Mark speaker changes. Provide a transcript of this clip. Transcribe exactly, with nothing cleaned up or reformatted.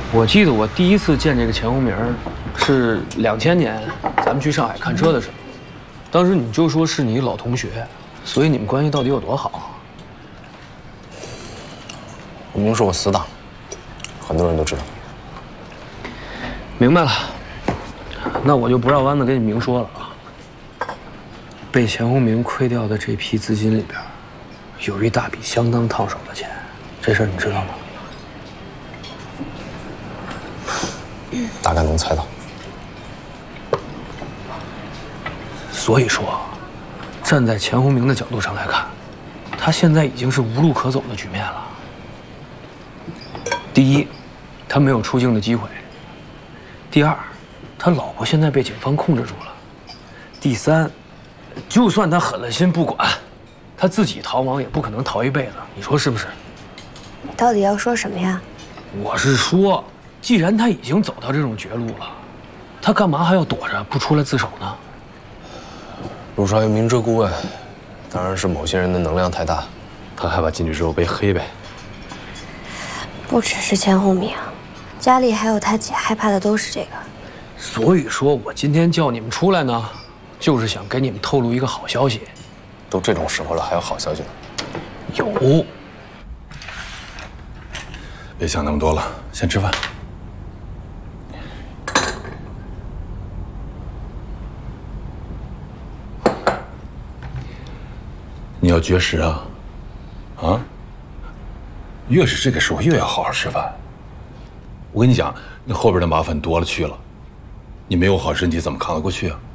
Speaker 1: 我记得我第一次见这个钱洪明是两千年，咱们去上海看车的时候，当时你就说是你老同学，所以你们关系到底有多好？
Speaker 2: 吴明是我死党，很多人都知道。
Speaker 1: 明白了，那我就不绕弯子跟你明说了啊。被钱洪明亏掉的这批资金里边，有一大笔相当烫手的钱，这事儿你知道吗？
Speaker 2: 大概能猜到，
Speaker 1: 所以说，站在钱洪明的角度上来看，他现在已经是无路可走的局面了。第一，他没有出境的机会；第二，他老婆现在被警方控制住了；第三，就算他狠了心不管，他自己逃亡也不可能逃一辈子，你说是不是？
Speaker 3: 你到底要说什么呀？
Speaker 1: 我是说。 既然他已经走到这种绝路了，他干嘛还要躲着不出来自首呢？
Speaker 2: 陆少有明哲顾问，当然是某些人的能量太大，
Speaker 4: 他害怕进去之后被黑呗。
Speaker 3: 不只是钱洪明，家里还有他姐害怕的都是这个。
Speaker 1: 所以说我今天叫你们出来呢，就是想给你们透露一个好消息。
Speaker 2: 都这种时候了，还有好消息呢？
Speaker 1: 有。
Speaker 5: 别想那么多了，先吃饭。 你要绝食啊！啊！越是这个时候，越要好好吃饭。我跟你讲，那后边的麻烦多了去了，你没有好身体怎么扛得过去啊？